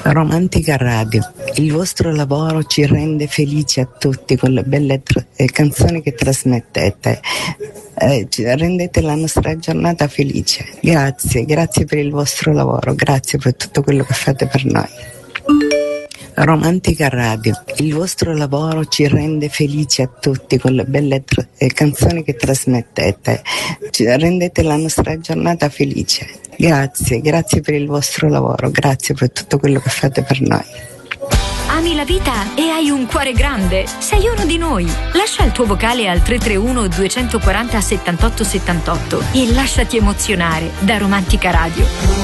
Romantica Radio, il vostro lavoro ci rende felici a tutti con le belle canzoni che trasmettete. Rendete la nostra giornata felice. Grazie per il vostro lavoro, grazie per tutto quello che fate per noi. Romantica Radio, il vostro lavoro ci rende felici a tutti con le belle canzoni che trasmettete. Rendete la nostra giornata felice. Grazie per il vostro lavoro, grazie per tutto quello che fate per noi. Ami la vita e hai un cuore grande? Sei uno di noi. Lascia il tuo vocale al 331 240 78 78 e lasciati emozionare da Romantica Radio.